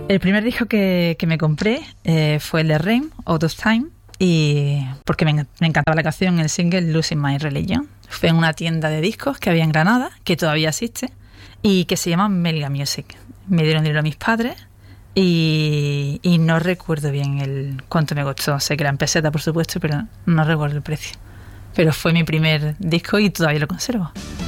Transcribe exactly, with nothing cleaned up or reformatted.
El primer disco que, que me compré eh, fue el de Rain, Out of Time, y porque me, me encantaba la canción, el single Losing My Religion. Fue en una tienda de discos que había en Granada, que todavía existe, y que se llama Melga Music. Me dieron dinero a mis padres y, y no recuerdo bien el cuánto me costó. Sé que era en peseta, por supuesto, pero no recuerdo el precio. Pero fue mi primer disco y todavía lo conservo.